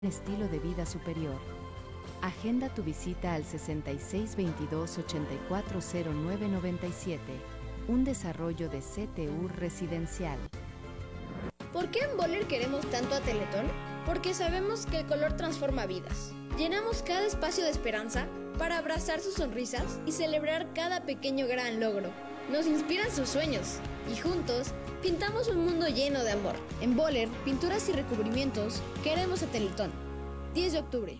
Estilo de vida superior. Agenda tu visita al 6622-840997, un desarrollo de CTU residencial. ¿Por qué en Boller queremos tanto a Teletón? Porque sabemos que el color transforma vidas. Llenamos cada espacio de esperanza para abrazar sus sonrisas y celebrar cada pequeño gran logro. Nos inspiran sus sueños y juntos pintamos un mundo lleno de amor. En Boller, pinturas y recubrimientos, queremos a Teletón. 10 de octubre.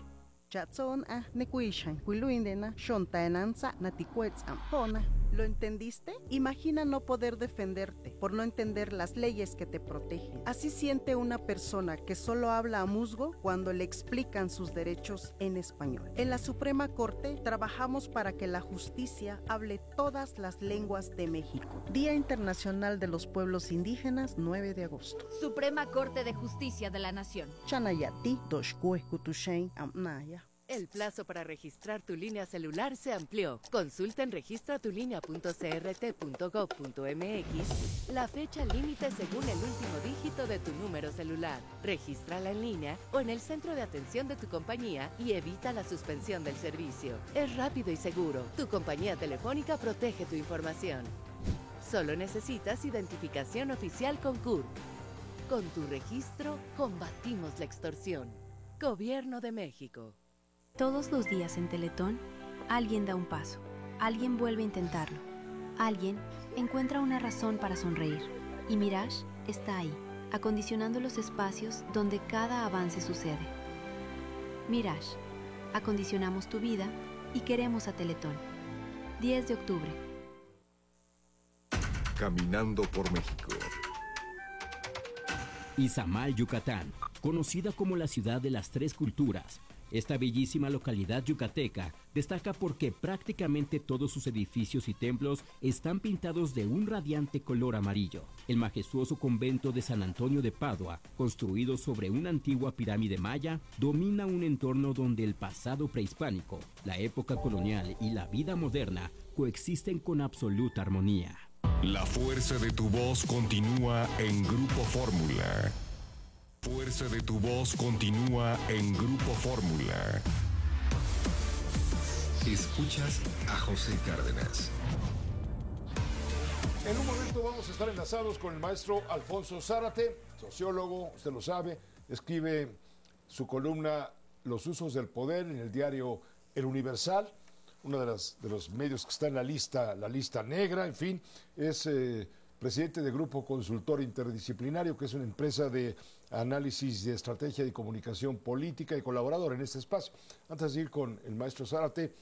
¿Lo entendiste? Imagina no poder defenderte por no entender las leyes que te protegen. Así siente una persona que solo habla a musgo cuando le explican sus derechos en español. En la Suprema Corte trabajamos para que la justicia hable todas las lenguas de México. Día Internacional de los Pueblos Indígenas, 9 de agosto. Suprema Corte de Justicia de la Nación. Chanayati, Toshkueskutushen, Amnaya. El plazo para registrar tu línea celular se amplió. Consulta en registratulinea.crt.gov.mx la fecha límite según el último dígito de tu número celular. Regístrala en línea o en el centro de atención de tu compañía y evita la suspensión del servicio. Es rápido y seguro. Tu compañía telefónica protege tu información. Solo necesitas identificación oficial con CURP. Con tu registro, combatimos la extorsión. Gobierno de México. Todos los días en Teletón, alguien da un paso, alguien vuelve a intentarlo, alguien encuentra una razón para sonreír. Y Mirage está ahí, acondicionando los espacios donde cada avance sucede. Mirage, acondicionamos tu vida y queremos a Teletón. 10 de octubre. Caminando por México. Izamal, Yucatán, conocida como la ciudad de las tres culturas. Esta bellísima localidad yucateca destaca porque prácticamente todos sus edificios y templos están pintados de un radiante color amarillo. El majestuoso convento de San Antonio de Padua, construido sobre una antigua pirámide maya, domina un entorno donde el pasado prehispánico, la época colonial y la vida moderna coexisten con absoluta armonía. La fuerza de tu voz continúa en Grupo Fórmula. Fuerza de tu voz continúa en Grupo Fórmula. Escuchas a José Cárdenas. En un momento vamos a estar enlazados con el maestro Alfonso Zárate, sociólogo, usted lo sabe, escribe su columna Los usos del poder en el diario El Universal, uno de los medios que está en la lista negra, en fin, es presidente de Grupo Consultor Interdisciplinario, que es una empresa de análisis de estrategia de comunicación política y colaborador en este espacio. Antes de ir con el maestro Zárate,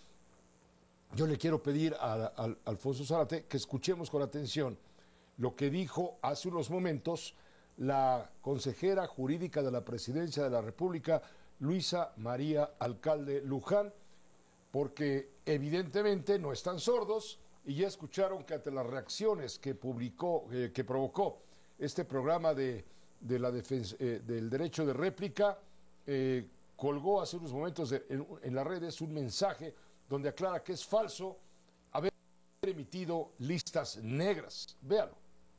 yo le quiero pedir a Alfonso Zárate que escuchemos con atención lo que dijo hace unos momentos la consejera jurídica de la Presidencia de la República, Luisa María Alcalde Luján, porque evidentemente no están sordos y ya escucharon que ante las reacciones que provocó este programa de la defensa del derecho de réplica, colgó hace unos momentos en las redes un mensaje donde aclara que es falso haber emitido listas negras. Véalo.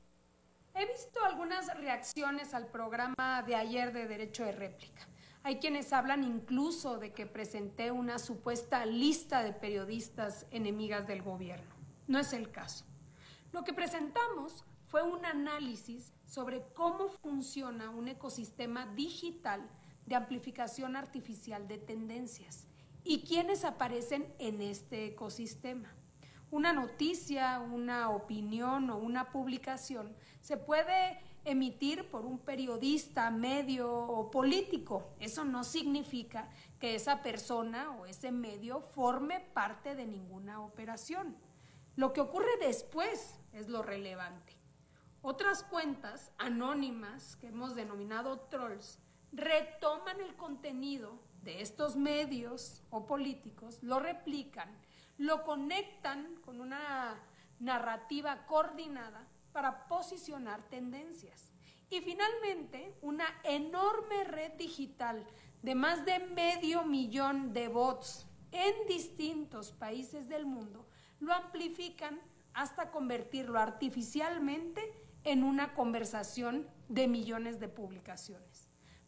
He visto algunas reacciones al programa de ayer de derecho de réplica. Hay quienes hablan incluso de que presenté una supuesta lista de periodistas enemigas del gobierno. No es el caso. Lo que presentamos fue un análisis sobre cómo funciona un ecosistema digital de amplificación artificial de tendencias y quiénes aparecen en este ecosistema. Una noticia, una opinión o una publicación se puede emitir por un periodista, medio o político. Eso no significa que esa persona o ese medio forme parte de ninguna operación. Lo que ocurre después es lo relevante. Otras cuentas anónimas que hemos denominado trolls retoman el contenido de estos medios o políticos, lo replican, lo conectan con una narrativa coordinada para posicionar tendencias. Y finalmente, una enorme red digital de más de 500,000 de bots en distintos países del mundo lo amplifican hasta convertirlo artificialmente en una conversación de millones de publicaciones.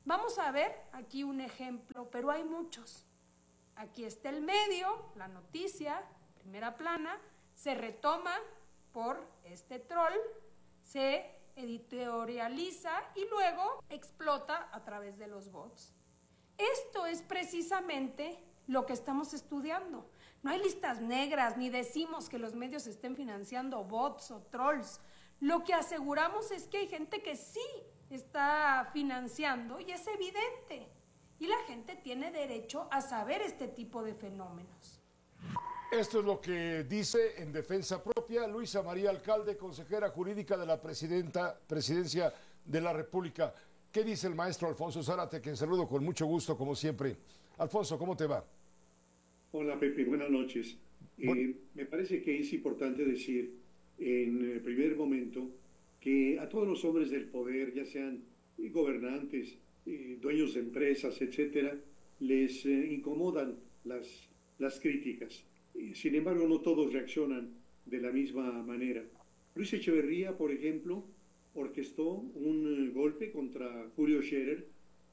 Vamos a ver aquí un ejemplo, pero hay muchos. Aquí está el medio, la noticia, primera plana, se retoma por este troll, se editorializa y luego explota a través de los bots. Esto es precisamente lo que estamos estudiando. No hay listas negras ni decimos que los medios estén financiando bots o trolls. Lo que aseguramos es que hay gente que sí está financiando y es evidente. Y la gente tiene derecho a saber este tipo de fenómenos. Esto es lo que dice en defensa propia Luisa María Alcalde, consejera jurídica de la Presidencia de la República. ¿Qué dice el maestro Alfonso Zárate, quien saludo con mucho gusto, como siempre? Alfonso, ¿cómo te va? Hola, Pepe, buenas noches. Me parece que es importante decir en el primer momento que a todos los hombres del poder, ya sean gobernantes, dueños de empresas, etcétera, les incomodan las críticas. Sin embargo, no todos reaccionan de la misma manera. Luis Echeverría, por ejemplo, orquestó un golpe contra Julio Scherer,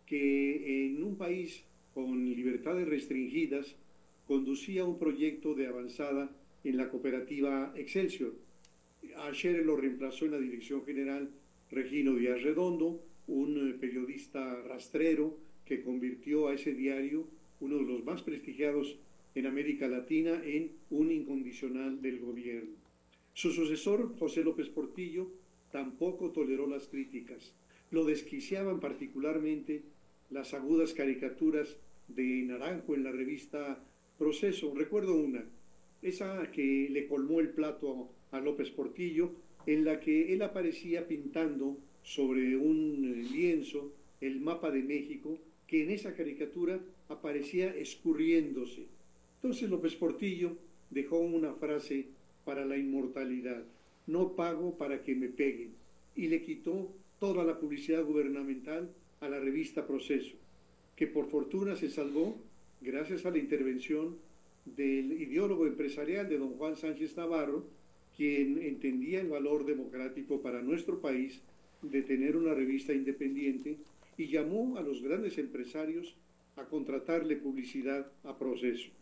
que en un país con libertades restringidas conducía un proyecto de avanzada en la cooperativa Excelsior. A Scherer lo reemplazó en la dirección general Regino Díaz Redondo, un periodista rastrero que convirtió a ese diario, uno de los más prestigiados en América Latina, en un incondicional del gobierno. Su sucesor, José López Portillo, tampoco toleró las críticas. Lo desquiciaban particularmente las agudas caricaturas de Naranjo en la revista Proceso. Recuerdo una, esa que le colmó el plato a López Portillo, en la que él aparecía pintando sobre un lienzo el mapa de México, que en esa caricatura aparecía escurriéndose. Entonces López Portillo dejó una frase para la inmortalidad: no pago para que me peguen, y le quitó toda la publicidad gubernamental a la revista Proceso, que por fortuna se salvó gracias a la intervención del ideólogo empresarial de don Juan Sánchez Navarro, quien entendía el valor democrático para nuestro país de tener una revista independiente y llamó a los grandes empresarios a contratarle publicidad a Proceso.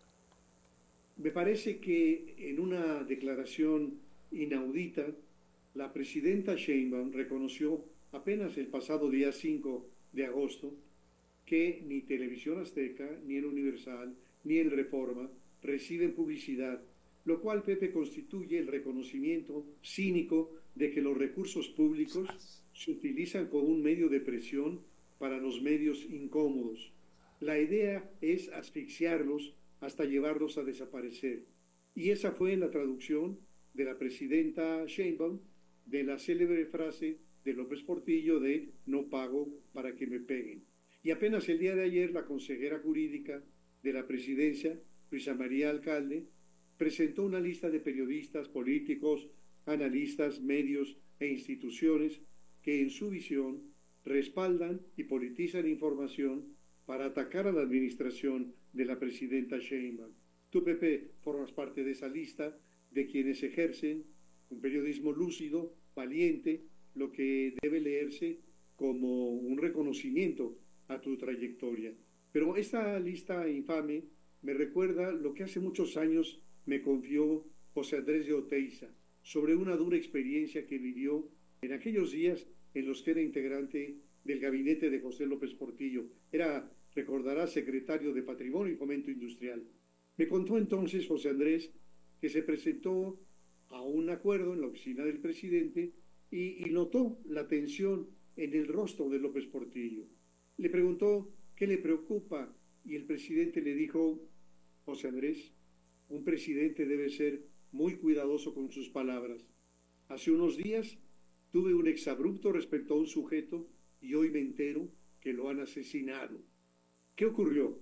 Me parece que en una declaración inaudita, la presidenta Sheinbaum reconoció apenas el pasado día 5 de agosto que ni Televisión Azteca, ni el Universal, ni el Reforma reciben publicidad, lo cual, Pepe, constituye el reconocimiento cínico de que los recursos públicos se utilizan como un medio de presión para los medios incómodos. La idea es asfixiarlos hasta llevarlos a desaparecer. Y esa fue la traducción de la presidenta Sheinbaum de la célebre frase de López Portillo de no pago para que me peguen. Y apenas el día de ayer la consejera jurídica de la presidencia, Luisa María Alcalde, presentó una lista de periodistas, políticos, analistas, medios e instituciones que en su visión respaldan y politizan información para atacar a la administración de la presidenta Sheinbaum. Tú, Pepe, formas parte de esa lista de quienes ejercen un periodismo lúcido, valiente, lo que debe leerse como un reconocimiento a tu trayectoria. Pero esta lista infame me recuerda lo que hace muchos años me confió José Andrés de Oteiza sobre una dura experiencia que vivió en aquellos días en los que era integrante del gabinete de José López Portillo. Era, recordará, secretario de Patrimonio y Fomento Industrial. Me contó entonces José Andrés que se presentó a un acuerdo en la oficina del presidente y notó la tensión en el rostro de López Portillo. Le preguntó qué le preocupa y el presidente le dijo: José Andrés, un presidente debe ser muy cuidadoso con sus palabras. Hace unos días tuve un exabrupto respecto a un sujeto y hoy me entero que lo han asesinado. ¿Qué ocurrió?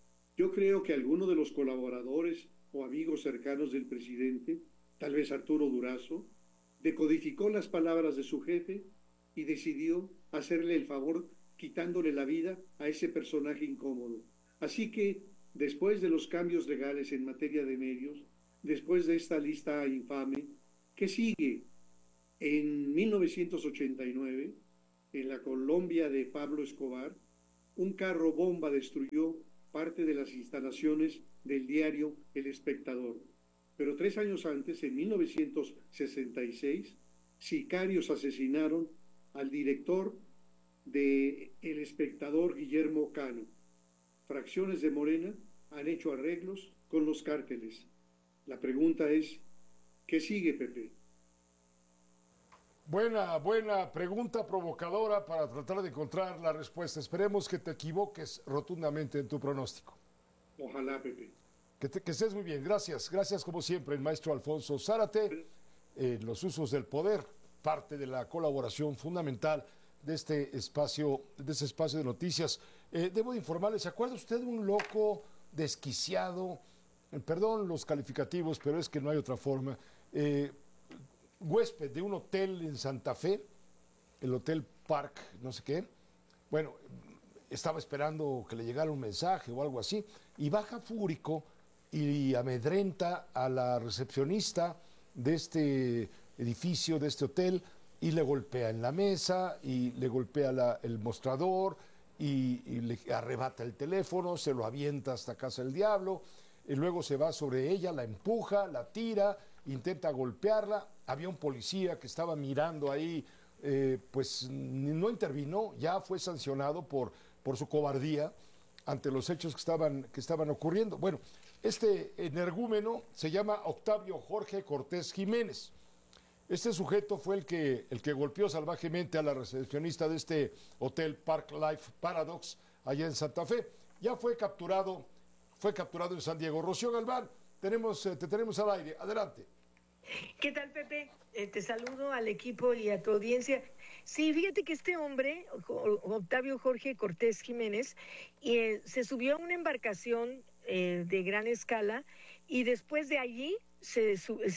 Yo creo que alguno de los colaboradores o amigos cercanos del presidente, tal vez Arturo Durazo, decodificó las palabras de su jefe y decidió hacerle el favor quitándole la vida a ese personaje incómodo. Así que, después de los cambios legales en materia de medios, después de esta lista infame, ¿qué sigue? En 1989, en la Colombia de Pablo Escobar, un carro bomba destruyó parte de las instalaciones del diario El Espectador. Pero 3 años antes, en 1966, sicarios asesinaron al director de El Espectador, Guillermo Cano. Fracciones de Morena han hecho arreglos con los cárteles. La pregunta es, ¿qué sigue, Pepe? Buena pregunta provocadora para tratar de encontrar la respuesta. Esperemos que te equivoques rotundamente en tu pronóstico. Ojalá, Pepe. Que estés muy bien. Gracias como siempre, el maestro Alfonso Zárate, en los usos del poder, parte de la colaboración fundamental de este espacio de noticias. Debo de informarle, ¿se acuerda usted de un loco desquiciado? Perdón los calificativos, pero es que no hay otra forma. Huésped de un hotel en Santa Fe, el Hotel Park, no sé qué. Bueno, estaba esperando que le llegara un mensaje o algo así, y baja fúrico y amedrenta a la recepcionista de este edificio, de este hotel, y le golpea en la mesa, y le golpea el mostrador, y le arrebata el teléfono, se lo avienta hasta casa del diablo, y luego se va sobre ella, la empuja, la tira, intenta golpearla. Había un policía que estaba mirando ahí, pues no intervino, ya fue sancionado por su cobardía ante los hechos que estaban ocurriendo. Bueno, este energúmeno se llama Octavio Jorge Cortés Jiménez. Este sujeto fue el que golpeó salvajemente a la recepcionista de este Hotel Park Life Paradox allá en Santa Fe. Ya fue capturado en San Diego. Rocío Galván, te tenemos al aire. Adelante. ¿Qué tal, Pepe? Te saludo al equipo y a tu audiencia. Sí, fíjate que este hombre, Octavio Jorge Cortés Jiménez, se subió a una embarcación de gran escala y después de allí se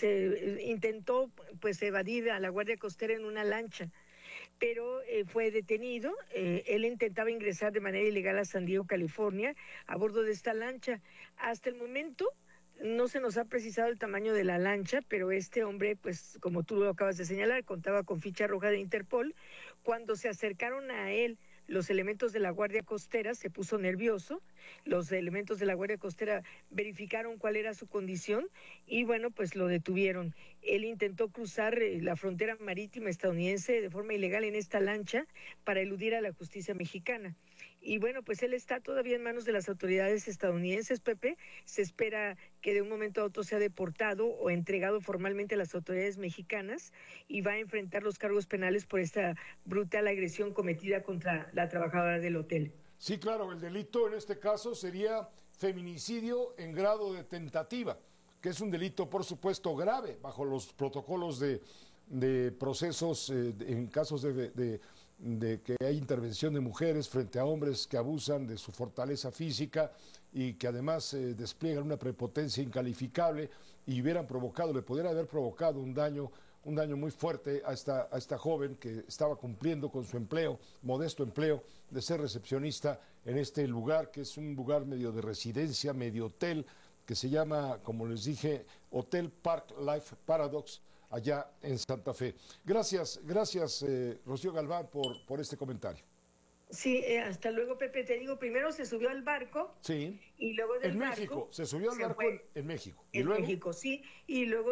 intentó pues evadir a la Guardia Costera en una lancha, pero fue detenido. Él intentaba ingresar de manera ilegal a San Diego, California, a bordo de esta lancha. Hasta el momento no se nos ha precisado el tamaño de la lancha, pero este hombre, pues como tú lo acabas de señalar, contaba con ficha roja de Interpol. Cuando se acercaron a él los elementos de la Guardia Costera, se puso nervioso. Los elementos de la Guardia Costera verificaron cuál era su condición y bueno, pues lo detuvieron. Él intentó cruzar la frontera marítima estadounidense de forma ilegal en esta lancha para eludir a la justicia mexicana. Y bueno, pues él está todavía en manos de las autoridades estadounidenses, Pepe. Se espera que de un momento a otro sea deportado o entregado formalmente a las autoridades mexicanas y va a enfrentar los cargos penales por esta brutal agresión cometida contra la trabajadora del hotel. Sí, claro, el delito en este caso sería feminicidio en grado de tentativa, que es un delito, por supuesto, grave bajo los protocolos de procesos en casos de que hay intervención de mujeres frente a hombres que abusan de su fortaleza física y que además despliegan una prepotencia incalificable y le pudiera haber provocado un daño muy fuerte a esta joven que estaba cumpliendo con su modesto empleo de ser recepcionista en este lugar, que es un lugar medio de residencia, medio hotel, que se llama, como les dije, Hotel Park Life Paradox, allá en Santa Fe. Gracias, Rocío Galván, por este comentario. Sí, hasta luego, Pepe. Te digo, primero se subió al barco. Sí. Y luego del barco. En México, se subió al barco en México. En México, sí. Y luego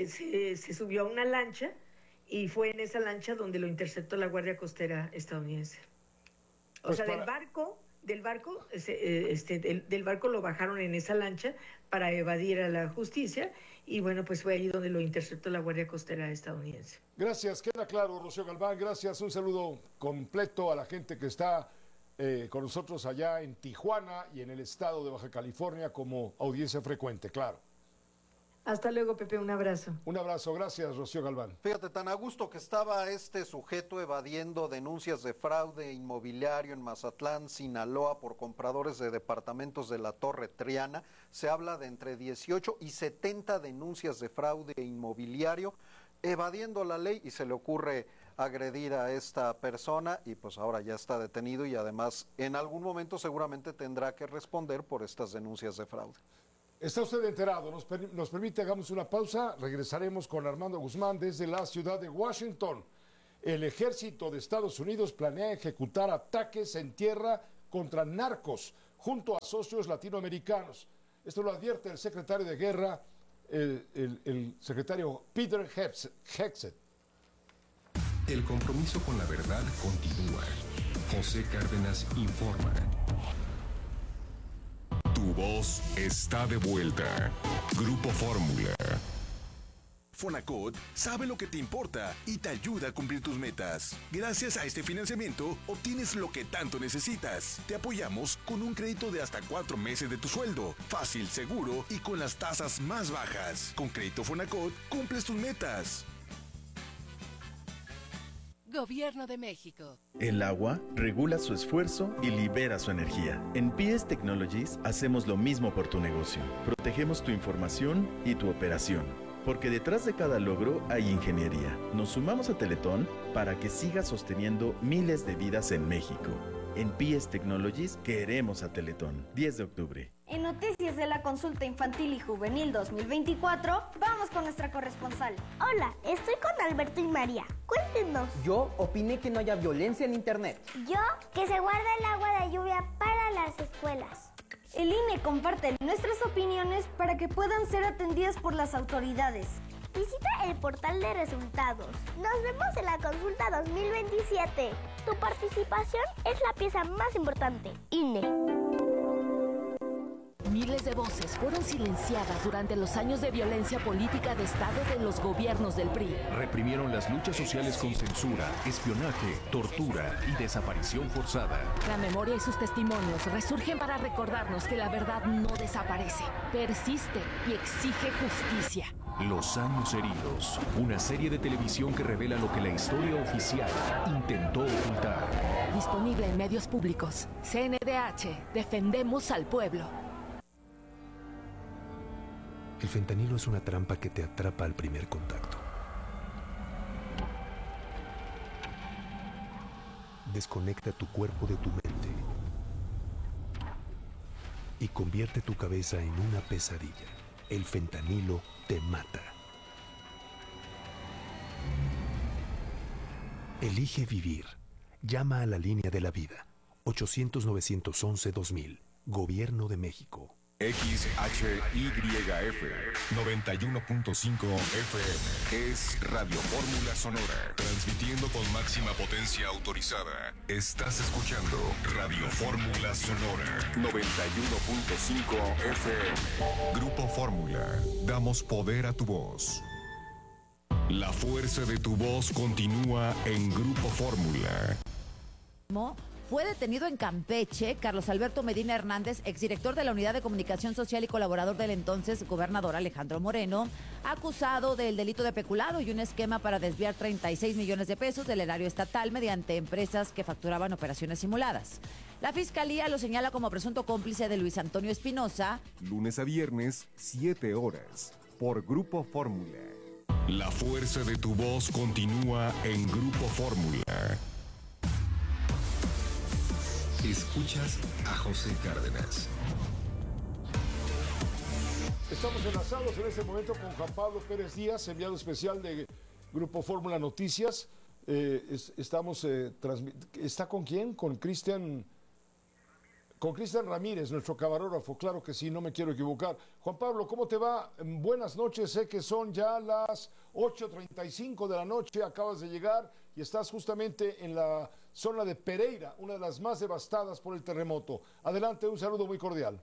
se subió a una lancha y fue en esa lancha donde lo interceptó la Guardia Costera estadounidense. O sea, del barco lo bajaron en esa lancha para evadir a la justicia y bueno, pues fue allí donde lo interceptó la Guardia Costera estadounidense. Gracias, queda claro, Rocío Galván, gracias, un saludo completo a la gente que está con nosotros allá en Tijuana y en el estado de Baja California como audiencia frecuente, claro. Hasta luego, Pepe, un abrazo. Un abrazo, gracias, Rocío Galván. Fíjate, tan a gusto que estaba este sujeto evadiendo denuncias de fraude inmobiliario en Mazatlán, Sinaloa, por compradores de departamentos de la Torre Triana. Se habla de entre 18 y 70 denuncias de fraude inmobiliario, evadiendo la ley, y se le ocurre agredir a esta persona y pues ahora ya está detenido y además en algún momento seguramente tendrá que responder por estas denuncias de fraude. Está usted enterado, nos permite, hagamos una pausa, regresaremos con Armando Guzmán desde la ciudad de Washington. El ejército de Estados Unidos planea ejecutar ataques en tierra contra narcos junto a socios latinoamericanos. Esto lo advierte el secretario de Guerra, el secretario Peter Hegseth. El compromiso con la verdad continúa. José Cárdenas informa. Tu voz está de vuelta. Grupo Fórmula. Fonacot sabe lo que te importa y te ayuda a cumplir tus metas. Gracias a este financiamiento, obtienes lo que tanto necesitas. Te apoyamos con un crédito de hasta 4 meses de tu sueldo. Fácil, seguro y con las tasas más bajas. Con Crédito Fonacot, cumples tus metas. Gobierno de México. El agua regula su esfuerzo y libera su energía. En PS Technologies hacemos lo mismo por tu negocio. Protegemos tu información y tu operación. Porque detrás de cada logro hay ingeniería. Nos sumamos a Teletón para que siga sosteniendo miles de vidas en México. En PS Technologies queremos a Teletón. 10 de octubre. En Noticias de la Consulta Infantil y Juvenil 2024, vamos con nuestra corresponsal. Hola, estoy con Alberto y María. Cuéntenos. Yo opiné que no haya violencia en internet. Yo, que se guarda el agua de lluvia para las escuelas. El INE comparte nuestras opiniones para que puedan ser atendidas por las autoridades. Visita el portal de resultados. Nos vemos en la consulta 2027. Tu participación es la pieza más importante. INE. Miles de voces fueron silenciadas durante los años de violencia política de Estado de los gobiernos del PRI. Reprimieron las luchas sociales con censura, espionaje, tortura y desaparición forzada. La memoria y sus testimonios resurgen para recordarnos que la verdad no desaparece, persiste y exige justicia. Los años heridos, una serie de televisión que revela lo que la historia oficial intentó ocultar. Disponible en medios públicos. CNDH, defendemos al pueblo. El fentanilo es una trampa que te atrapa al primer contacto. Desconecta tu cuerpo de tu mente y convierte tu cabeza en una pesadilla. El fentanilo te mata. Elige vivir. Llama a la línea de la vida. 800-911-2000. Gobierno de México. XHYF 91.5 FM es Radio Fórmula Sonora, transmitiendo con máxima potencia autorizada. Estás escuchando Radio Fórmula Sonora 91.5 FM. Grupo Fórmula, damos poder a tu voz. La fuerza de tu voz continúa en Grupo Fórmula. Fue detenido en Campeche Carlos Alberto Medina Hernández, exdirector de la Unidad de Comunicación Social y colaborador del entonces gobernador Alejandro Moreno, acusado del delito de peculado y un esquema para desviar 36 millones de pesos del erario estatal mediante empresas que facturaban operaciones simuladas. La Fiscalía lo señala como presunto cómplice de Luis Antonio Espinosa. Lunes a viernes, 7 horas, por Grupo Fórmula. La fuerza de tu voz continúa en Grupo Fórmula. Escuchas a José Cárdenas. Estamos enlazados en este momento con Juan Pablo Pérez Díaz, enviado especial de Grupo Fórmula Noticias. ¿Está con quién? Con Cristian Ramírez, nuestro camarógrafo, claro que sí, no me quiero equivocar. Juan Pablo, ¿cómo te va? Buenas noches, sé que son ya las 8:35 de la noche, acabas de llegar y estás justamente en la zona de Pereira, una de las más devastadas por el terremoto. Adelante, un saludo muy cordial.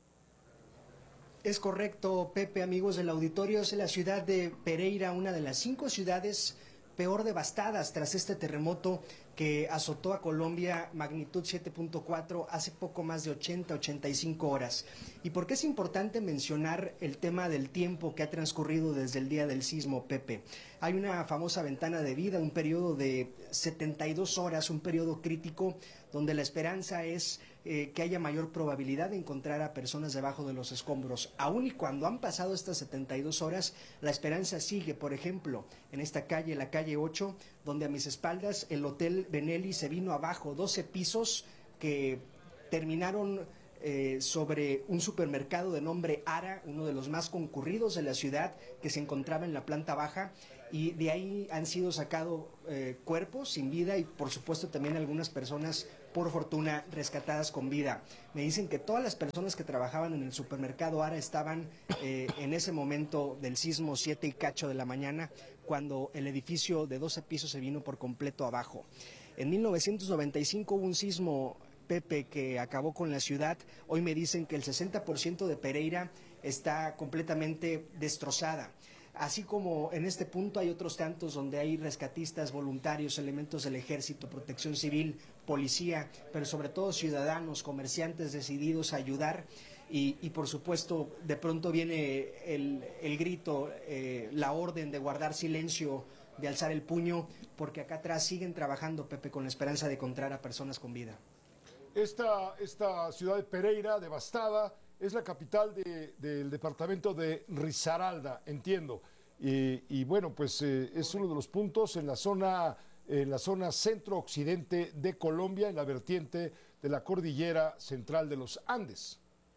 Es correcto, Pepe, amigos del auditorio, es la ciudad de Pereira, una de las 5 ciudades peor devastadas tras este terremoto que azotó a Colombia, magnitud 7.4, hace poco más de 85 horas. ¿Y por qué es importante mencionar el tema del tiempo que ha transcurrido desde el día del sismo, Pepe? Hay una famosa ventana de vida, un periodo de 72 horas, un periodo crítico, donde la esperanza es que haya mayor probabilidad de encontrar a personas debajo de los escombros. Aún y cuando han pasado estas 72 horas, la esperanza sigue. Por ejemplo, en esta calle, la calle 8, donde a mis espaldas el Hotel Benelli se vino abajo, 12 pisos que terminaron sobre un supermercado de nombre Ara, uno de los más concurridos de la ciudad, que se encontraba en la planta baja. y de ahí han sido sacados cuerpos sin vida y por supuesto también algunas personas por fortuna rescatadas con vida. Me dicen que todas las personas que trabajaban en el supermercado Ara estaban en ese momento del sismo 7 y cacho de la mañana, cuando el edificio de 12 pisos se vino por completo abajo. En 1995 hubo un sismo, Pepe, que acabó con la ciudad. Hoy me dicen que el 60% de Pereira está completamente destrozada. Así como en este punto hay otros tantos donde hay rescatistas, voluntarios, elementos del ejército, protección civil, policía, pero sobre todo ciudadanos, comerciantes decididos a ayudar. Y por supuesto, de pronto viene el grito, la orden de guardar silencio, de alzar el puño, porque acá atrás siguen trabajando, Pepe, con la esperanza de encontrar a personas con vida. Esta ciudad de Pereira, devastada, es la capital del departamento de Risaralda, entiendo. Y bueno, pues es uno de los puntos en la zona centro-occidente de Colombia, en la vertiente de la cordillera central de los Andes.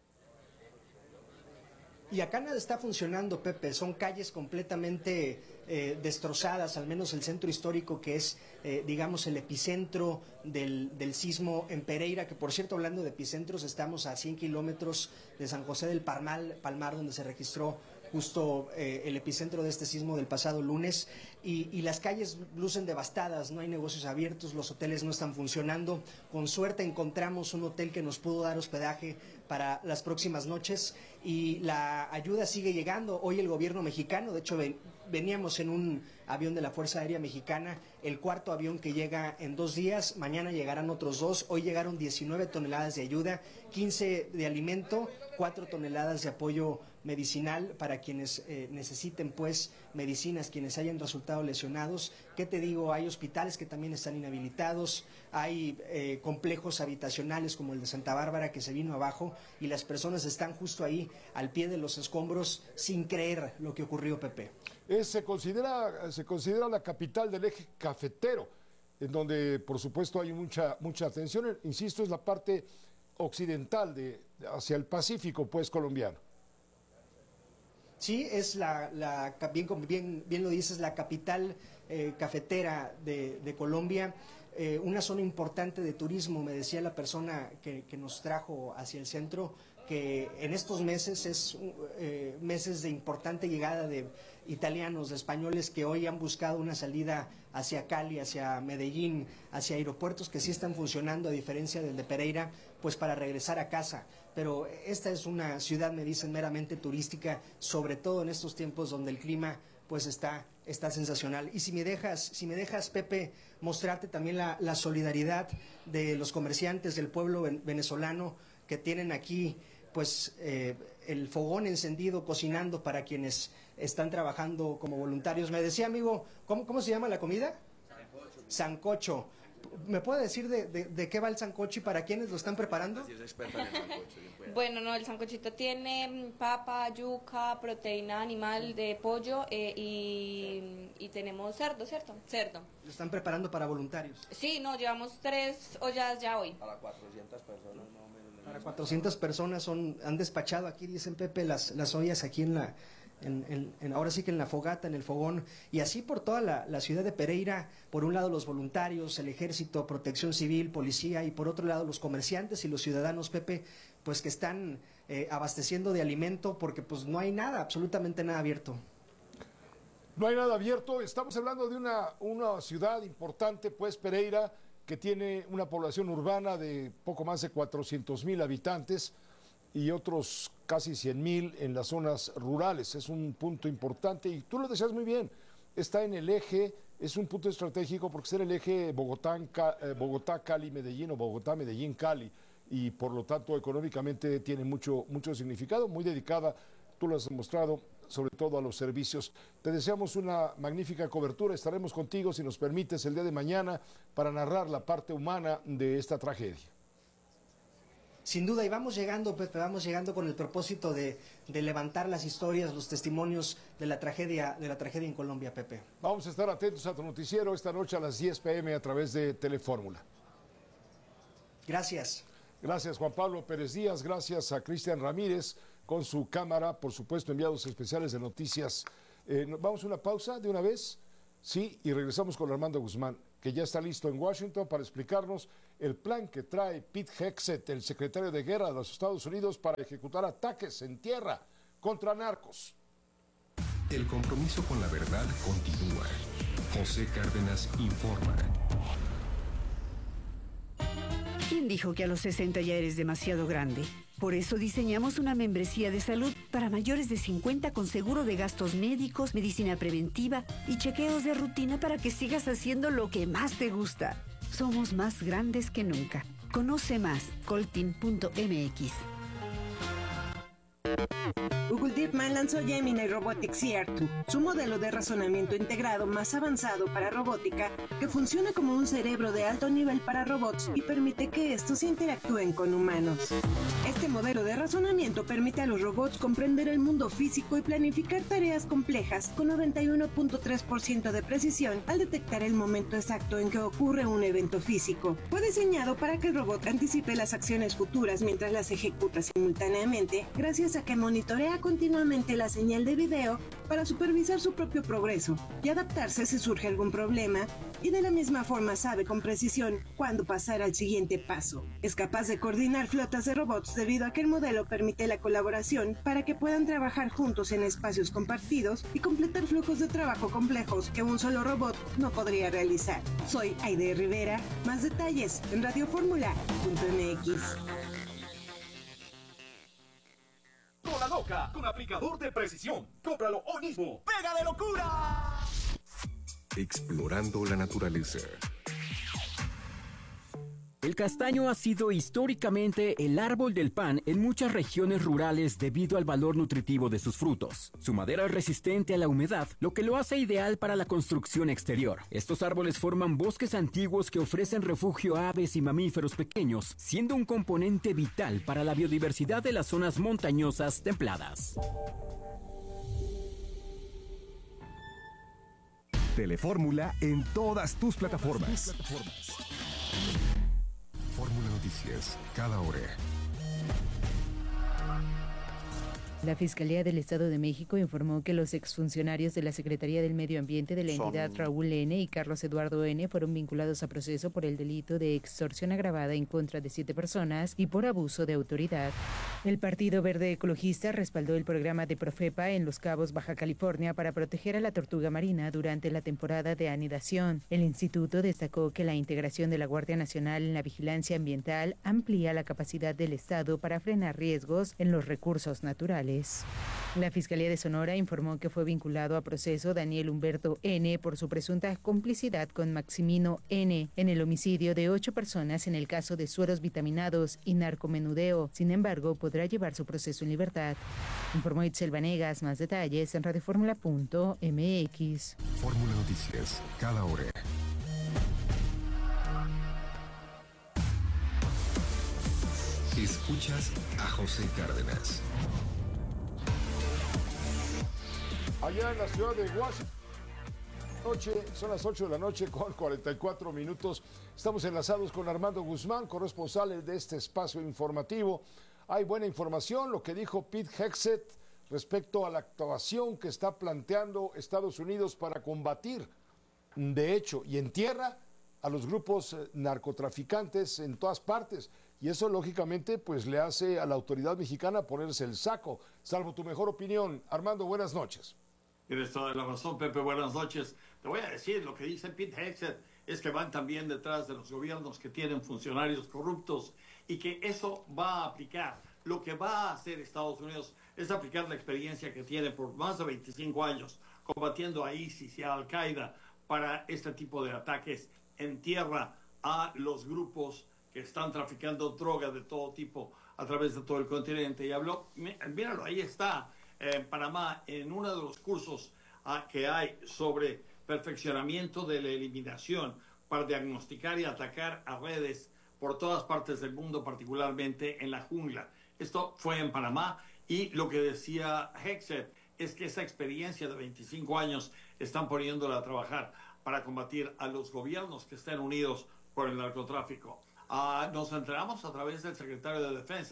Y acá nada está funcionando, Pepe, son calles completamente destrozadas, al menos el centro histórico que es, digamos, el epicentro del sismo en Pereira, que por cierto, hablando de epicentros, estamos a 100 kilómetros de San José del Palmar, donde se registró justo el epicentro de este sismo del pasado lunes, y las calles lucen devastadas, no hay negocios abiertos, los hoteles no están funcionando. Con suerte encontramos un hotel que nos pudo dar hospedaje para las próximas noches y la ayuda sigue llegando. Hoy el gobierno mexicano, de hecho veníamos en un avión de la Fuerza Aérea Mexicana, el cuarto avión que llega en 2 días, mañana llegarán otros 2, hoy llegaron 19 toneladas de ayuda, 15 de alimento, 4 toneladas de apoyo medicinal para quienes necesiten pues medicinas, quienes hayan resultado lesionados. ¿Qué te digo? Hay hospitales que también están inhabilitados, hay complejos habitacionales como el de Santa Bárbara que se vino abajo y las personas están justo ahí al pie de los escombros sin creer lo que ocurrió, Pepe. Se considera la capital del eje cafetero, en donde por supuesto hay mucha atención. Insisto, es la parte occidental hacia el Pacífico pues colombiano. Sí, es bien lo dices, la capital cafetera de Colombia, una zona importante de turismo. Me decía la persona que nos trajo hacia el centro que en estos meses es meses de importante llegada de italianos, de españoles que hoy han buscado una salida hacia Cali, hacia Medellín, hacia aeropuertos que sí están funcionando a diferencia del de Pereira, pues para regresar a casa. Pero esta es una ciudad, me dicen, meramente turística, sobre todo en estos tiempos donde el clima pues está sensacional. Y si me dejas, Pepe, mostrarte también la solidaridad de los comerciantes del pueblo venezolano que tienen aquí pues el fogón encendido, cocinando para quienes están trabajando como voluntarios. Me decía, amigo, ¿cómo se llama la comida? Sancocho. ¿Me puede decir de qué va el sancocho y para quiénes lo están preparando? Así es experta en el sancocho. Bueno, no, el sancochito tiene papa, yuca, proteína animal de pollo y tenemos cerdo, ¿cierto? Cerdo. ¿Lo están preparando para voluntarios? Sí, no, llevamos 3 ollas ya hoy. Para 400 personas más o menos. Para 400 personas han despachado aquí, dicen Pepe, las ollas aquí ahora sí que en la fogata, en el fogón, y así por toda la ciudad de Pereira. Por un lado los voluntarios, el ejército, protección civil, policía, y por otro lado los comerciantes y los ciudadanos, Pepe, pues que están abasteciendo de alimento porque pues no hay nada, absolutamente nada abierto. No hay nada abierto. Estamos hablando de una ciudad importante, pues Pereira, que tiene una población urbana de poco más de 400,000 habitantes y otros casi 100,000 en las zonas rurales. Es un punto importante y tú lo decías muy bien, está en el eje, es un punto estratégico porque está en el eje Bogotá-Cali-Medellín o Bogotá-Medellín-Cali, y por lo tanto económicamente tiene mucho significado, muy dedicada, tú lo has demostrado, sobre todo a los servicios. Te deseamos una magnífica cobertura, estaremos contigo si nos permites el día de mañana para narrar la parte humana de esta tragedia. Sin duda, y vamos llegando, Pepe, con el propósito de levantar las historias, los testimonios de la tragedia en Colombia, Pepe. Vamos a estar atentos a tu noticiero esta noche a las 10 p.m. a través de Telefórmula. Gracias. Gracias, Juan Pablo Pérez Díaz, gracias a Cristian Ramírez con su cámara, por supuesto, enviados especiales de noticias. Vamos a una pausa de una vez. Sí, y regresamos con Armando Guzmán, que ya está listo en Washington para explicarnos el plan que trae Pete Hegseth, el secretario de Guerra de los Estados Unidos, para ejecutar ataques en tierra contra narcos. El compromiso con la verdad continúa. José Cárdenas informa. ¿Quién dijo que a los 60 ya eres demasiado grande? Por eso diseñamos una membresía de salud para mayores de 50 con seguro de gastos médicos, medicina preventiva y chequeos de rutina para que sigas haciendo lo que más te gusta. Somos más grandes que nunca. Conoce más, coltin.mx. Google DeepMind lanzó Gemini Robotics CR2, su modelo de razonamiento integrado más avanzado para robótica, que funciona como un cerebro de alto nivel para robots y permite que estos interactúen con humanos. Este modelo de razonamiento permite a los robots comprender el mundo físico y planificar tareas complejas con 91.3% de precisión al detectar el momento exacto en que ocurre un evento físico. Fue diseñado para que el robot anticipe las acciones futuras mientras las ejecuta simultáneamente, gracias a que monitorea continuamente la señal de video para supervisar su propio progreso y adaptarse si surge algún problema, y de la misma forma sabe con precisión cuándo pasar al siguiente paso. Es capaz de coordinar flotas de robots debido a que el modelo permite la colaboración para que puedan trabajar juntos en espacios compartidos y completar flujos de trabajo complejos que un solo robot no podría realizar. Soy Aide Rivera. Más detalles en radioformula.mx. Cola loca con aplicador de precisión. Cómpralo hoy mismo. ¡Pega de locura! Explorando la naturaleza. El castaño ha sido históricamente el árbol del pan en muchas regiones rurales debido al valor nutritivo de sus frutos. Su madera es resistente a la humedad, lo que lo hace ideal para la construcción exterior. Estos árboles forman bosques antiguos que ofrecen refugio a aves y mamíferos pequeños, siendo un componente vital para la biodiversidad de las zonas montañosas templadas. Telefórmula en todas tus plataformas. Fórmula Noticias, cada hora. La Fiscalía del Estado de México informó que los exfuncionarios de la Secretaría del Medio Ambiente de la entidad Raúl N. y Carlos Eduardo N. fueron vinculados a proceso por el delito de extorsión agravada en contra de 7 personas y por abuso de autoridad. El Partido Verde Ecologista respaldó el programa de Profepa en Los Cabos, Baja California, para proteger a la tortuga marina durante la temporada de anidación. El instituto destacó que la integración de la Guardia Nacional en la vigilancia ambiental amplía la capacidad del Estado para frenar riesgos en los recursos naturales. La Fiscalía de Sonora informó que fue vinculado a proceso Daniel Humberto N. por su presunta complicidad con Maximino N. en el homicidio de 8 personas en el caso de sueros vitaminados y narcomenudeo. Sin embargo, podrá llevar su proceso en libertad. Informó Itzel Vanegas. Más detalles en radioformula.mx. Fórmula Noticias, cada hora. Escuchas a José Cárdenas. Allá en la ciudad de Washington, son las 8 de la noche con 44 minutos. Estamos enlazados con Armando Guzmán, corresponsal de este espacio informativo. Hay buena información, lo que dijo Pete Hegseth respecto a la actuación que está planteando Estados Unidos para combatir, de hecho, y en tierra, a los grupos narcotraficantes en todas partes. Y eso, lógicamente, pues le hace a la autoridad mexicana ponerse el saco. Salvo tu mejor opinión. Armando, buenas noches. Tienes toda la razón, Pepe. Buenas noches. Te voy a decir, lo que dice Pete Hegseth es que van también detrás de los gobiernos que tienen funcionarios corruptos y que eso va a aplicar. Lo que va a hacer Estados Unidos es aplicar la experiencia que tiene por más de 25 años combatiendo a ISIS y a Al-Qaeda para este tipo de ataques en tierra a los grupos que están traficando droga de todo tipo a través de todo el continente. Y habló, míralo, ahí está, en Panamá, en uno de los cursos que hay sobre perfeccionamiento de la eliminación para diagnosticar y atacar a redes por todas partes del mundo, particularmente en la jungla. Esto fue en Panamá y lo que decía Hegseth es que esa experiencia de 25 años están poniéndola a trabajar para combatir a los gobiernos que estén unidos por el narcotráfico. Nos enteramos a través del secretario de Defensa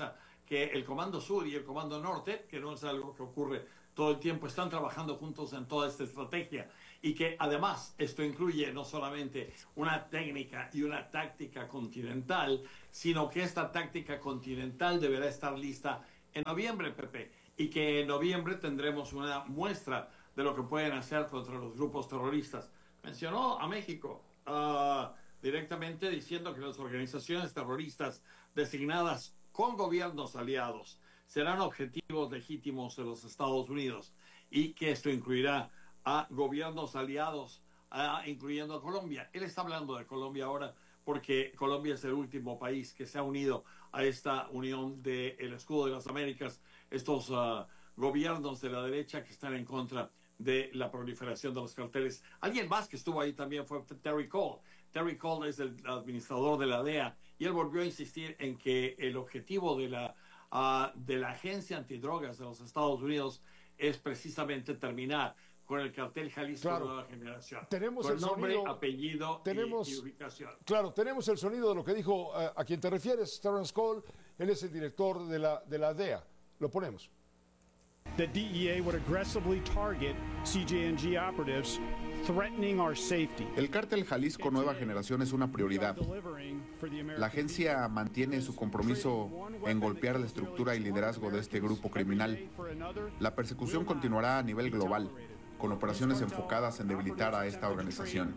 que el Comando Sur y el Comando Norte, que no es algo que ocurre todo el tiempo, están trabajando juntos en toda esta estrategia y que además esto incluye no solamente una técnica y una táctica continental, sino que esta táctica continental deberá estar lista en noviembre, Pepe, y que en noviembre tendremos una muestra de lo que pueden hacer contra los grupos terroristas. Mencionó a México directamente diciendo que las organizaciones terroristas designadas con gobiernos aliados serán objetivos legítimos de los Estados Unidos y que esto incluirá a gobiernos aliados, incluyendo a Colombia. Él está hablando de Colombia ahora porque Colombia es el último país que se ha unido a esta unión del Escudo de las Américas, estos gobiernos de la derecha que están en contra de la proliferación de los carteles. Alguien más que estuvo ahí también fue Terry Cole. Terry Cole es el administrador de la DEA y él volvió a insistir en que el objetivo de la Agencia Antidrogas de los Estados Unidos es precisamente terminar con el cartel Jalisco Nueva Generación. Tenemos con el nombre, sonido, apellido y ubicación. Claro, tenemos el sonido de lo que dijo a quien te refieres, Terrence Cole. Él es el director de la DEA. Lo ponemos. The DEA would aggressively target CJNG operatives, threatening our safety. El cártel Jalisco Nueva Generación es una prioridad. La agencia mantiene su compromiso en golpear la estructura y liderazgo de este grupo criminal. La persecución continuará a nivel global, con operaciones enfocadas en debilitar a esta organización.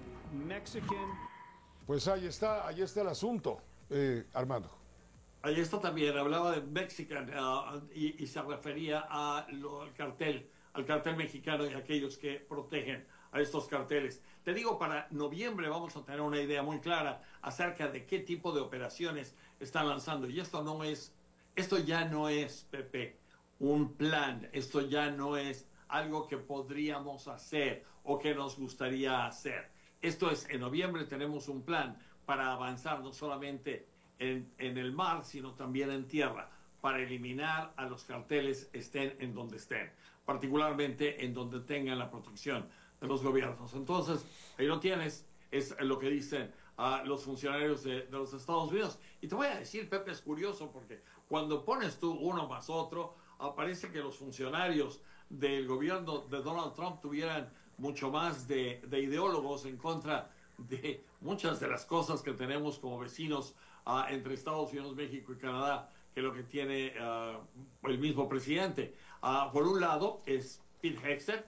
Pues ahí está el asunto, Armando. Ahí está también, hablaba de Mexican y se refería al cartel mexicano y a aquellos que protegen a estos carteles. Te digo, para noviembre vamos a tener una idea muy clara acerca de qué tipo de operaciones están lanzando. Y esto ya no es, Pepe, un plan. Esto ya no es algo que podríamos hacer o que nos gustaría hacer. Esto es, en noviembre tenemos un plan para avanzar no solamente en el mar, sino también en tierra, para eliminar a los carteles estén en donde estén, particularmente en donde tengan la protección de los gobiernos. Entonces, ahí lo tienes, es lo que dicen los funcionarios de los Estados Unidos. Y te voy a decir, Pepe, es curioso porque cuando pones tú uno más otro, parece que los funcionarios del gobierno de Donald Trump tuvieran mucho más de ideólogos en contra de muchas de las cosas que tenemos como vecinos entre Estados Unidos, México y Canadá, que lo que tiene el mismo presidente. Por un lado es Pete Hegseth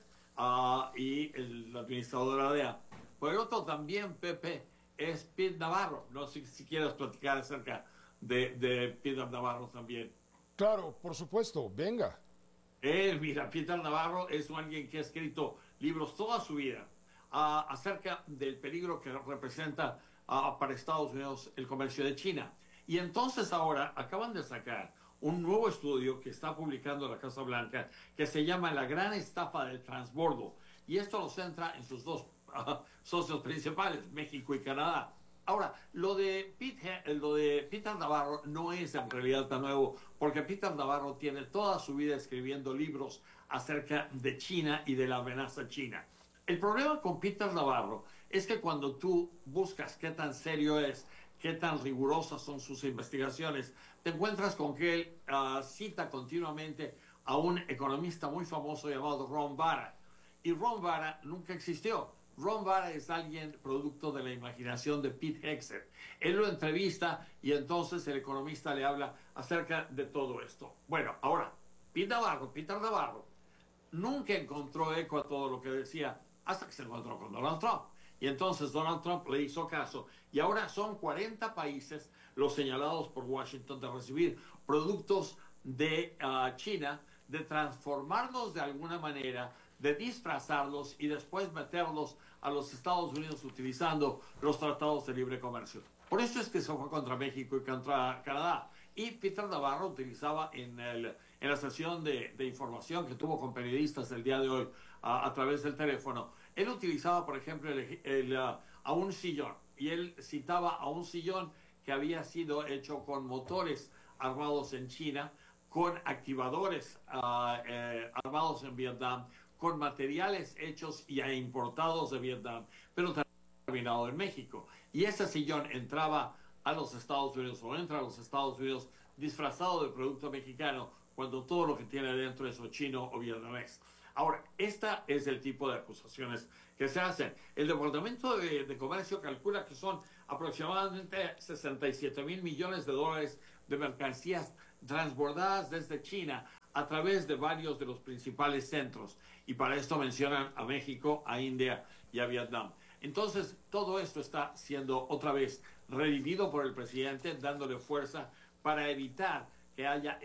y el administrador de la DEA. Por el otro también, Pepe, es Pete Navarro. No sé si quieres platicar acerca de Peter Navarro también. Claro, por supuesto, venga. Mira, Peter Navarro es alguien que ha escrito libros toda su vida acerca del peligro que representa para Estados Unidos el comercio de China. Y entonces ahora acaban de sacar un nuevo estudio que está publicando la Casa Blanca que se llama La Gran Estafa del Transbordo. Y esto lo centra en sus dos socios principales, México y Canadá. Ahora, lo de Peter Navarro no es en realidad tan nuevo, porque Peter Navarro tiene toda su vida escribiendo libros acerca de China y de la amenaza china. El problema con Peter Navarro es que cuando tú buscas qué tan serio es, qué tan rigurosas son sus investigaciones, te encuentras con que él cita continuamente a un economista muy famoso llamado Ron Vara. Y Ron Vara nunca existió. Ron Vara es alguien producto de la imaginación de Pete Hegseth. Él lo entrevista y entonces el economista le habla acerca de todo esto. Bueno, ahora, Peter Navarro, nunca encontró eco a todo lo que decía hasta que se encontró con Donald Trump. Y entonces Donald Trump le hizo caso. Y ahora son 40 países los señalados por Washington de recibir productos de China, de transformarlos de alguna manera, de disfrazarlos y después meterlos a los Estados Unidos utilizando los tratados de libre comercio. Por eso es que se fue contra México y contra Canadá. Y Peter Navarro utilizaba en la sesión de información que tuvo con periodistas el día de hoy a través del teléfono, él utilizaba, por ejemplo, a un sillón. Y él citaba a un sillón que había sido hecho con motores armados en China, con activadores armados en Vietnam, con materiales hechos y importados de Vietnam, pero terminado en México. Y ese sillón entraba a los Estados Unidos o entra a los Estados Unidos disfrazado de producto mexicano cuando todo lo que tiene adentro es o chino o vietnamés. Ahora, esta es el tipo de acusaciones que se hacen. El Departamento de Comercio calcula que son aproximadamente 67 mil millones de dólares de mercancías transbordadas desde China a través de varios de los principales centros. Y para esto mencionan a México, a India y a Vietnam. Entonces, todo esto está siendo otra vez revivido por el presidente, dándole fuerza para evitar que haya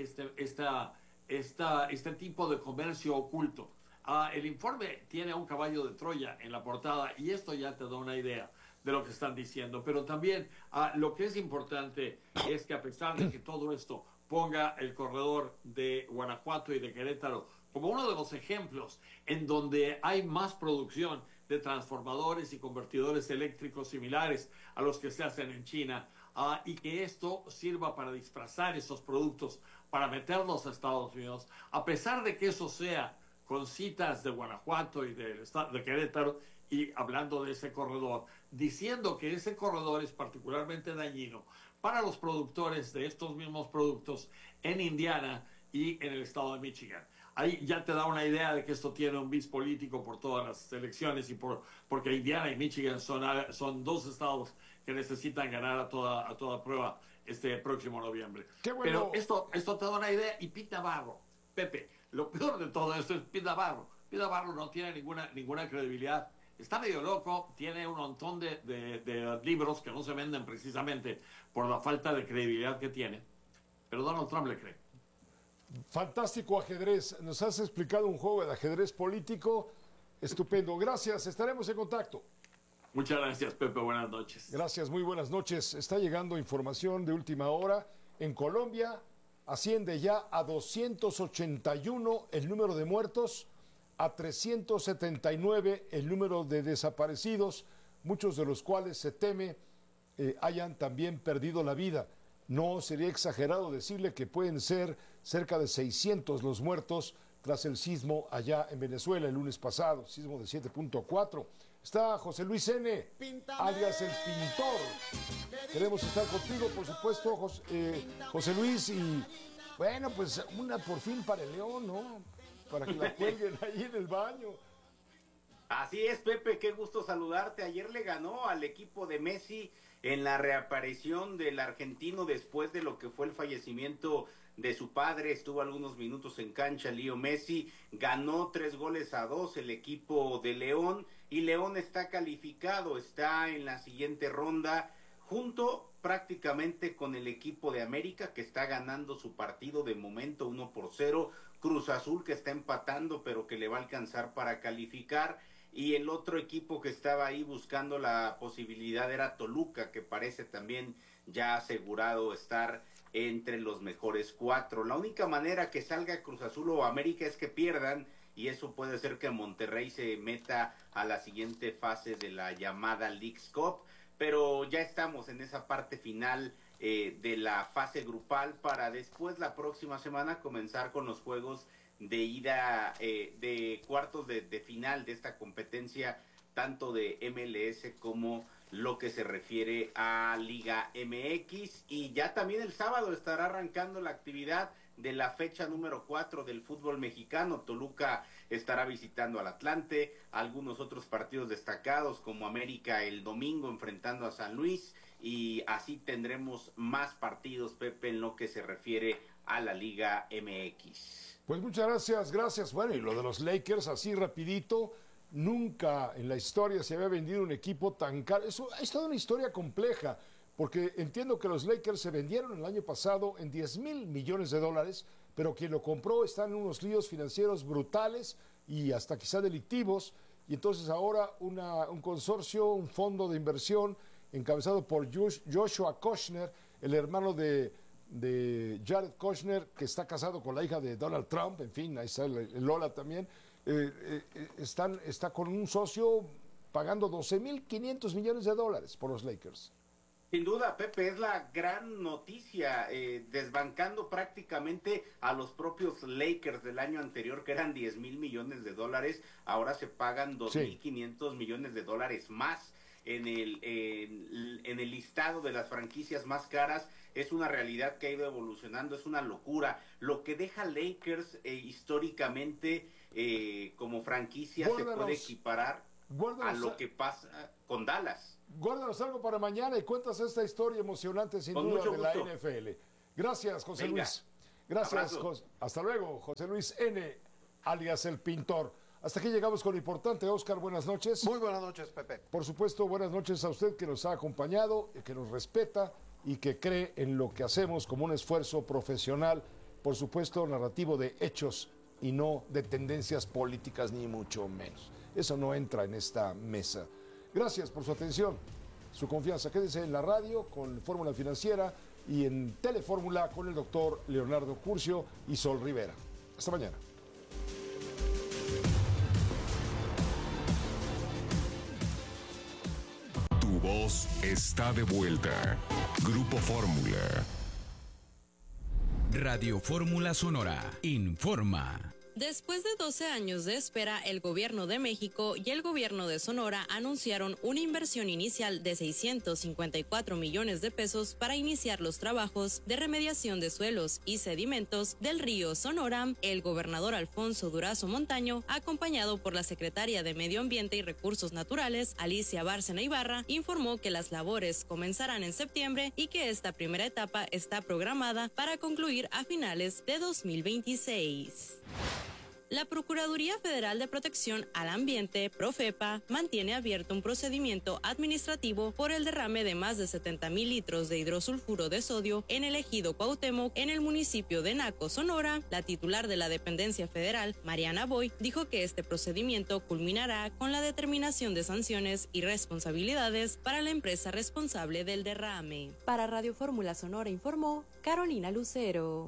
este tipo de comercio oculto. El informe tiene un caballo de Troya en la portada y esto ya te da una idea de lo que están diciendo. Pero también lo que es importante es que a pesar de que todo esto ponga el corredor de Guanajuato y de Querétaro como uno de los ejemplos en donde hay más producción de transformadores y convertidores eléctricos similares a los que se hacen en China, y que esto sirva para disfrazar esos productos, para meterlos a Estados Unidos, a pesar de que eso sea con citas de Guanajuato y de Querétaro, y hablando de ese corredor, diciendo que ese corredor es particularmente dañino para los productores de estos mismos productos en Indiana y en el estado de Michigan. Ahí ya te da una idea de que esto tiene un bis político por todas las elecciones y porque Indiana y Michigan son dos estados que necesitan ganar a toda prueba este próximo noviembre. Qué bueno. Pero esto te da una idea. Y Pete Navarro, Pepe, lo peor de todo esto es Pete Navarro. Pete Navarro no tiene ninguna credibilidad. Está medio loco, tiene un montón de libros que no se venden precisamente por la falta de credibilidad que tiene. Pero Donald Trump le cree. Fantástico ajedrez. Nos has explicado un juego de ajedrez político estupendo. Gracias, estaremos en contacto. Muchas gracias, Pepe. Buenas noches. Gracias, muy buenas noches. Está llegando información de última hora. En Colombia asciende ya a 281 el número de muertos, a 379 el número de desaparecidos, muchos de los cuales se teme hayan también perdido la vida. No sería exagerado decirle que pueden ser cerca de 600 los muertos tras el sismo allá en Venezuela el lunes pasado, sismo de 7.4. Está José Luis N., alias El Pintor. Queremos estar contigo, por supuesto, José Luis, y bueno, pues una por fin para el León, ¿no? Para que la cuelguen ahí en el baño. Así es, Pepe, qué gusto saludarte. Ayer le ganó al equipo de Messi en la reaparición del argentino después de lo que fue el fallecimiento de su padre. Estuvo algunos minutos en cancha Leo Messi, ganó 3-2 el equipo de León, y León está calificado, está en la siguiente ronda, junto prácticamente con el equipo de América, que está ganando su partido de momento 1-0, Cruz Azul, que está empatando pero que le va a alcanzar para calificar, y el otro equipo que estaba ahí buscando la posibilidad era Toluca, que parece también ya asegurado estar entre los mejores 4. La única manera que salga Cruz Azul o América es que pierdan, y eso puede ser que Monterrey se meta a la siguiente fase de la llamada Leagues Cup, pero ya estamos en esa parte final de la fase grupal, para después la próxima semana comenzar con los juegos de ida de cuartos de final de esta competencia, tanto de MLS como lo que se refiere a Liga MX. Y ya también el sábado estará arrancando la actividad de la fecha número 4 del fútbol mexicano. Toluca estará visitando al Atlante, algunos otros partidos destacados como América el domingo enfrentando a San Luis, y así tendremos más partidos, Pepe, en lo que se refiere a la Liga MX. Pues muchas gracias. Bueno, y lo de los Lakers, así rapidito, nunca en la historia se había vendido un equipo tan caro. Eso es toda una historia compleja, porque entiendo que los Lakers se vendieron el año pasado en $10,000 millones, pero quien lo compró está en unos líos financieros brutales y hasta quizá delictivos, y entonces ahora un consorcio, un fondo de inversión encabezado por Joshua Kushner, el hermano de Jared Kushner, que está casado con la hija de Donald Trump, en fin, ahí está el Lola también, está con un socio pagando $12,500 millones por los Lakers. Sin duda, Pepe, es la gran noticia, desbancando prácticamente a los propios Lakers del año anterior, que eran $10,000 millones, ahora se pagan $2,500 millones más. en el listado de las franquicias más caras. Es una realidad que ha ido evolucionando, es una locura. Lo que deja Lakers históricamente como franquicia se puede equiparar a lo que pasa con Dallas. Guárdanos algo para mañana y cuentas esta historia emocionante sin duda de la NFL. Gracias, José Luis. Gracias, hasta luego, José Luis N., alias El Pintor. Hasta aquí llegamos con lo importante. Oscar, buenas noches. Muy buenas noches, Pepe. Por supuesto, buenas noches a usted que nos ha acompañado, que nos respeta y que cree en lo que hacemos como un esfuerzo profesional, por supuesto, narrativo de hechos y no de tendencias políticas, ni mucho menos. Eso no entra en esta mesa. Gracias por su atención, su confianza. Quédese en la radio con Fórmula Financiera y en Telefórmula con el doctor Leonardo Curcio y Sol Rivera. Hasta mañana. Tu voz está de vuelta. Grupo Fórmula. Radio Fórmula Sonora informa. Después de 12 años de espera, el Gobierno de México y el Gobierno de Sonora anunciaron una inversión inicial de 654 millones de pesos para iniciar los trabajos de remediación de suelos y sedimentos del río Sonora. El gobernador Alfonso Durazo Montaño, acompañado por la secretaria de Medio Ambiente y Recursos Naturales, Alicia Bárcena Ibarra, informó que las labores comenzarán en septiembre y que esta primera etapa está programada para concluir a finales de 2026. La Procuraduría Federal de Protección al Ambiente, Profepa, mantiene abierto un procedimiento administrativo por el derrame de más de 70,000 litros de hidrosulfuro de sodio en el ejido Cuauhtémoc, en el municipio de Naco, Sonora. La titular de la dependencia federal, Mariana Boy, dijo que este procedimiento culminará con la determinación de sanciones y responsabilidades para la empresa responsable del derrame. Para Radio Fórmula Sonora informó Carolina Lucero.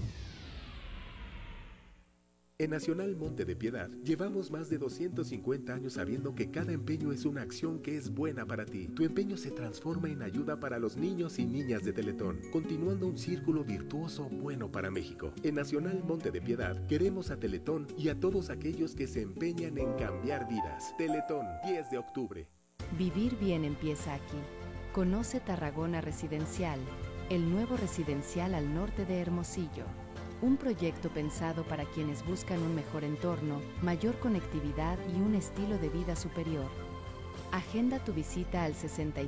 En Nacional Monte de Piedad llevamos más de 250 años sabiendo que cada empeño es una acción que es buena para ti. Tu empeño se transforma en ayuda para los niños y niñas de Teletón, continuando un círculo virtuoso bueno para México. En Nacional Monte de Piedad queremos a Teletón y a todos aquellos que se empeñan en cambiar vidas. Teletón, 10 de octubre. Vivir bien empieza aquí. Conoce Tarragona Residencial, el nuevo residencial al norte de Hermosillo. Un proyecto pensado para quienes buscan un mejor entorno, mayor conectividad y un estilo de vida superior. Agenda tu visita al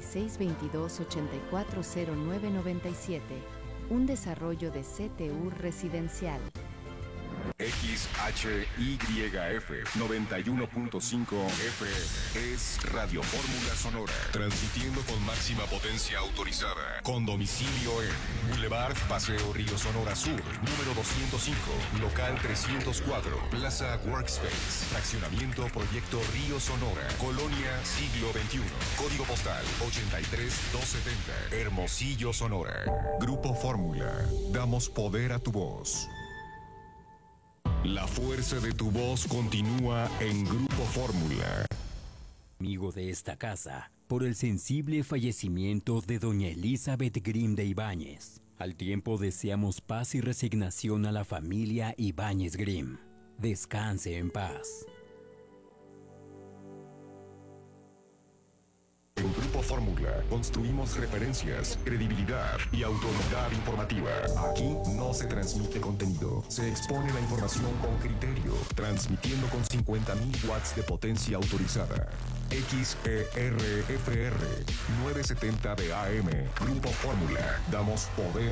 6622-840997, un desarrollo de CTU Residencial. XHYF 91.5 FM es Radio Fórmula Sonora, transmitiendo con máxima potencia autorizada, con domicilio en Boulevard Paseo Río Sonora Sur, número 205, local 304, Plaza Workspace, fraccionamiento Proyecto Río Sonora, Colonia Siglo XXI, código postal 83270, Hermosillo, Sonora. Grupo Fórmula, damos poder a tu voz. La fuerza de tu voz continúa en Grupo Fórmula. Amigo de esta casa, por el sensible fallecimiento de doña Elizabeth Grimm de Ibáñez. Al tiempo deseamos paz y resignación a la familia Ibáñez Grimm. Descanse en paz. En Grupo Fórmula construimos referencias, credibilidad y autoridad informativa. Aquí no se transmite contenido, se expone la información con criterio, transmitiendo con 50,000 watts de potencia autorizada. XERFR 970 de AM. Grupo Fórmula. Damos poder